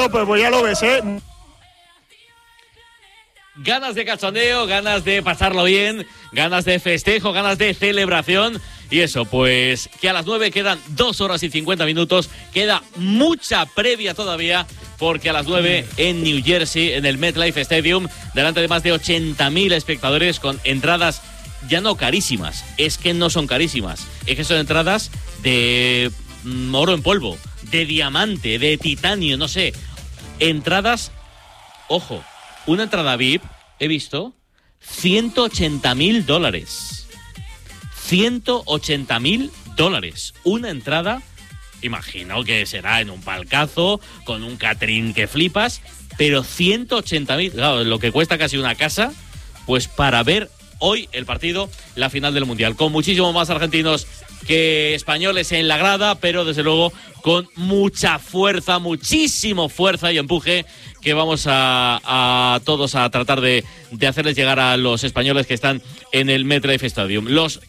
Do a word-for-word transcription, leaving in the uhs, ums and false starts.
esto, pues, pues ya lo ves, ¿eh? Ganas de cachondeo, ganas de pasarlo bien, ganas de festejo, ganas de celebración. Y eso, pues que a las nueve quedan dos horas y cincuenta minutos. Queda mucha previa todavía, porque a las nueve en New Jersey, en el MetLife Stadium, delante de más de ochenta mil espectadores con entradas ya no carísimas. Es que no son carísimas. Es que son entradas de mm, oro en polvo, de diamante, de titanio, no sé. Entradas, ojo. Una entrada V I P, he visto, ciento ochenta mil dólares. ciento ochenta mil dólares. Una entrada, imagino que será en un palcazo, con un catering que flipas, pero ciento ochenta mil, claro, lo que cuesta casi una casa, pues para ver hoy el partido, la final del Mundial. Con muchísimo más argentinos que españoles en la grada, pero desde luego con mucha fuerza, muchísimo fuerza y empuje que vamos a, a todos a tratar de, de hacerles llegar a los españoles que están en el MetLife Stadium. Los